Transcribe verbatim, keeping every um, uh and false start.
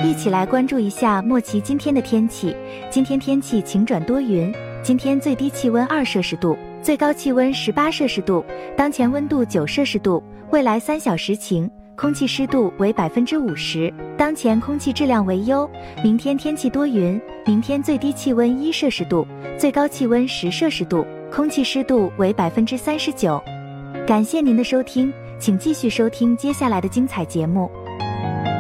一起来关注一下莫奇今天的天气。今天天气晴转多云，今天最低气温二摄氏度，最高气温十八摄氏度，当前温度九摄氏度，未来三小时晴，空气湿度为百分之五十，当前空气质量为优。明天天气多云，明天最低气温一摄氏度，最高气温十摄氏度，空气湿度为百分之三十九。感谢您的收听，请继续收听接下来的精彩节目。